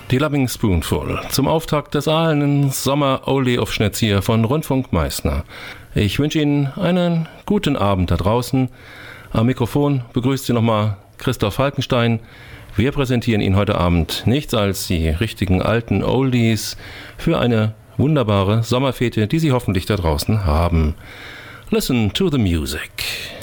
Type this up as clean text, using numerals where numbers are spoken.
Die Loving Spoonful zum Auftakt des ahlen Sommer-Oldie-Aufschnitts hier von Rundfunk Meißner. Ich wünsche Ihnen einen guten Abend da draußen. Am Mikrofon begrüßt Sie nochmal Christoph Falkenstein. Wir präsentieren Ihnen heute Abend nichts als die richtigen alten Oldies für eine wunderbare Sommerfete, die Sie hoffentlich da draußen haben. Listen to the music.